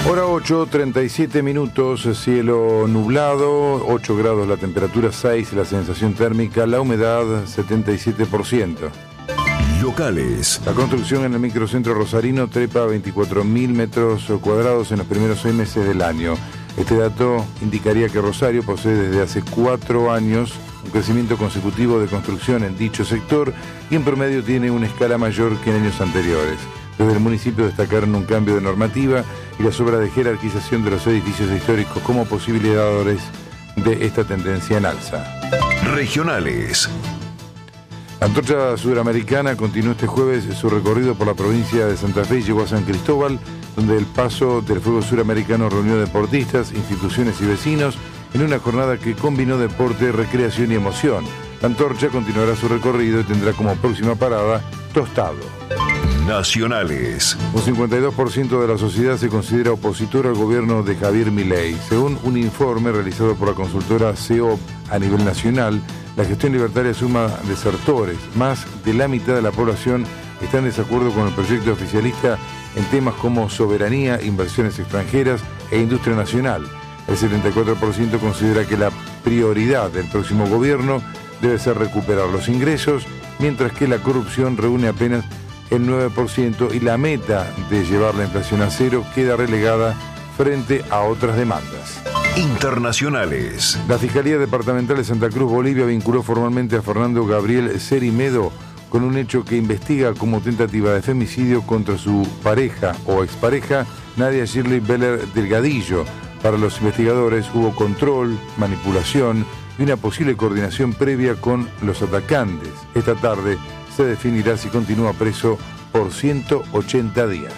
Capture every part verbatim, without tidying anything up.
Hora ocho, treinta y siete minutos, cielo nublado, ocho grados la temperatura, seis la sensación térmica, la humedad setenta y siete por ciento. Locales. La construcción en el microcentro rosarino trepa a veinticuatro mil metros cuadrados en los primeros seis meses del año. Este dato indicaría que Rosario posee desde hace cuatro años un crecimiento consecutivo de construcción en dicho sector y en promedio tiene una escala mayor que en años anteriores. Desde el municipio destacaron un cambio de normativa y las obras de jerarquización de los edificios históricos como posibilitadores de esta tendencia en alza. Regionales. La antorcha sudamericana continuó este jueves su recorrido por la provincia de Santa Fe y llegó a San Cristóbal, donde el paso del fuego suramericano reunió deportistas, instituciones y vecinos en una jornada que combinó deporte, recreación y emoción. La antorcha continuará su recorrido y tendrá como próxima parada Tostado. Nacionales. Un cincuenta y dos por ciento de la sociedad se considera opositor al gobierno de Javier Milei. Según un informe realizado por la consultora C E O P a nivel nacional, la gestión libertaria suma desertores. Más de la mitad de la población está en desacuerdo con el proyecto oficialista en temas como soberanía, inversiones extranjeras e industria nacional. El setenta y cuatro por ciento considera que la prioridad del próximo gobierno debe ser recuperar los ingresos, mientras que la corrupción reúne apenas el nueve por ciento y la meta de llevar la inflación a cero queda relegada frente a otras demandas. Internacionales. La Fiscalía Departamental de Santa Cruz, Bolivia, vinculó formalmente a Fernando Gabriel Cerimedo con un hecho que investiga como tentativa de femicidio contra su pareja o expareja, Nadia Shirley Beller Delgadillo. Para los investigadores hubo control, manipulación y una posible coordinación previa con los atacantes. Esta tarde se definirá si continúa preso por ciento ochenta días.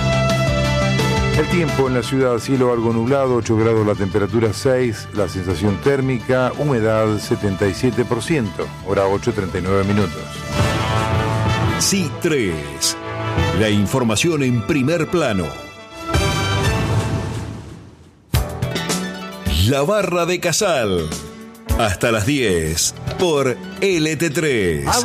El tiempo en la ciudad, cielo algo nublado, ocho grados la temperatura, seis la sensación térmica, humedad setenta y siete por ciento, hora ocho, treinta y nueve minutos. C I tres, la información en primer plano. La Barra de Casal, hasta las diez por L T tres.